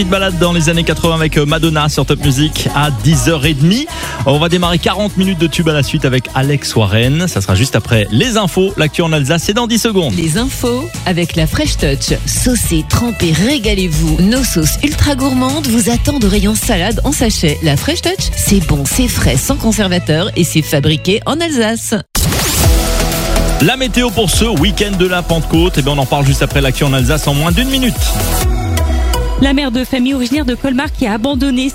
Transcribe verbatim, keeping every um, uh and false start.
Petite balade dans les années quatre-vingts avec Madonna sur Top Music à dix heures trente. On va démarrer quarante minutes de tube à la suite avec Alex Warren. Ça sera juste après les infos. L'actu en Alsace, c'est dans dix secondes. Les infos avec la Fresh Touch. Saucez, trempez, régalez-vous. Nos sauces ultra gourmandes vous attendent au rayon salade en sachet. La Fresh Touch, c'est bon, c'est frais, sans conservateur et c'est fabriqué en Alsace. La météo pour ce week-end de la Pentecôte, eh bien on en parle juste après l'actu en Alsace en moins d'une minute. La mère de famille originaire de Colmar qui a abandonné